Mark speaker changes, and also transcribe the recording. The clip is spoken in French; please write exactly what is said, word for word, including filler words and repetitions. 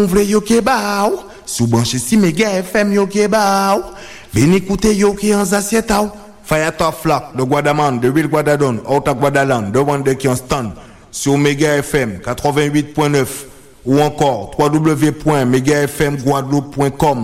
Speaker 1: On vle yo ke ba ou, sou branche si Mega F M yo ke ba ou, veni écouter yo ki an assiette ou. Fire top flock, de Guadaman, de Real Guadadon, out of Guadaland, de Wande qui en stand, sur Mega F M quatre-vingt-huit point neuf, ou encore w w w point mega f m guadeloupe point com.